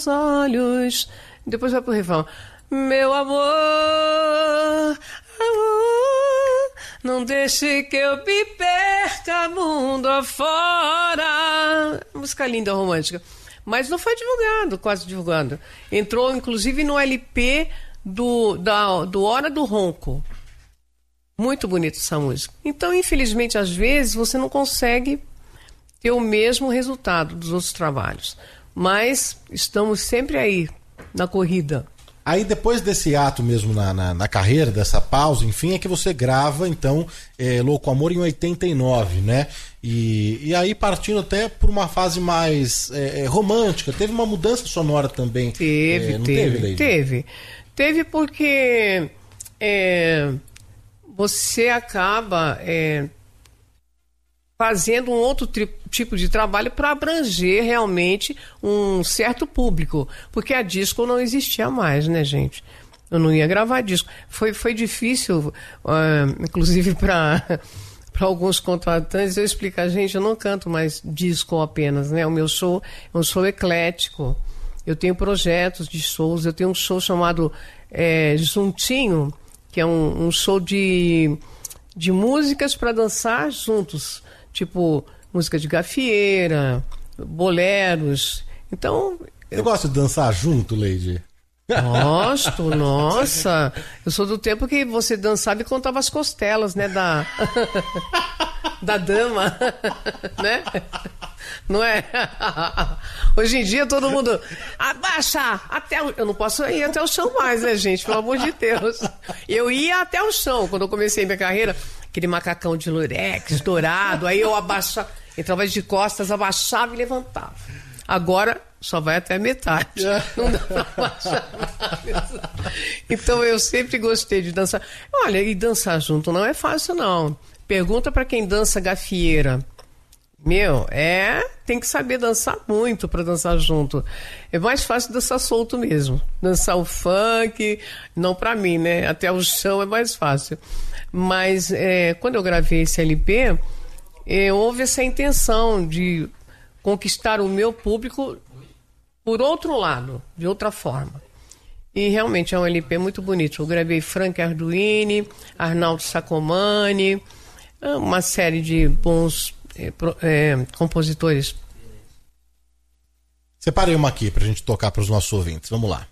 olhos. Depois vai pro refrão. Meu amor, amor, não deixe que eu me perca mundo afora. Música linda, romântica. Mas não foi divulgado, quase divulgado. Entrou, inclusive, no LP do Hora do Ronco. Muito bonita essa música. Então, infelizmente, às vezes, você não consegue ter o mesmo resultado dos outros trabalhos. Mas estamos sempre aí, na corrida. Aí depois desse ato mesmo na carreira, dessa pausa, enfim, é que você grava, então, Louco Amor em 89, né? E aí partindo até por uma fase mais romântica, teve uma mudança sonora também. Teve porque você acaba fazendo um outro tipo de trabalho para abranger realmente um certo público, porque a disco não existia mais, né, gente? Eu não ia gravar disco. Foi difícil, inclusive para alguns contratantes, eu explicar, gente, eu não canto mais disco apenas, né? O meu show é um show eclético. Eu tenho projetos de shows, eu tenho um show chamado Juntinho, que é um show de músicas para dançar juntos. Tipo, música de gafieira, boleros. Então... Você gosta de dançar junto, Lady? Gosto, nossa. Eu sou do tempo que você dançava e contava as costelas, né, da dama, né? Não é? Hoje em dia todo mundo abaixa eu não posso ir até o chão mais, né, gente? Pelo amor de Deus. Eu ia até o chão quando eu comecei minha carreira. Aquele macacão de lurex, dourado. Aí eu entrava de costas, abaixava e levantava. Agora só vai até a metade. Não dá pra abaixar mais. Então eu sempre gostei de dançar. Olha, e dançar junto não é fácil, não. Pergunta pra quem dança gafieira. Tem que saber dançar muito para dançar junto. É mais fácil dançar solto mesmo. Dançar o funk, não para mim, né? Até o chão é mais fácil. Mas quando eu gravei esse LP, houve essa intenção de conquistar o meu público por outro lado, de outra forma. E realmente é um LP muito bonito. Eu gravei Frank Arduini, Arnaldo Sacomani, uma série de bons compositores. Separei uma aqui pra gente tocar para os nossos ouvintes. Vamos lá.